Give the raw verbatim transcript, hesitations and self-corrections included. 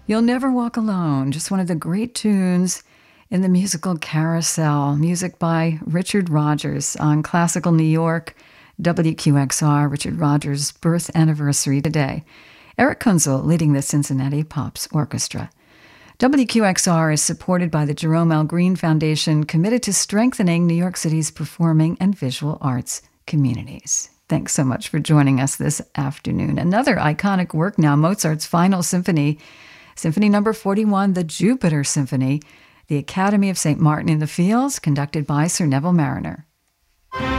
You'll Never Walk Alone, just one of the great tunes in the musical Carousel, music by Richard Rodgers on Classical New York, W Q X R, Richard Rodgers' birth anniversary today. Eric Kunzel leading the Cincinnati Pops Orchestra. W Q X R is supported by the Jerome L. Green Foundation, committed to strengthening New York City's performing and visual arts communities. Thanks so much for joining us this afternoon. Another iconic work now, Mozart's Final Symphony, Symphony number forty-one, the Jupiter Symphony, the Academy of Saint Martin in the Fields, conducted by Sir Neville Marriner.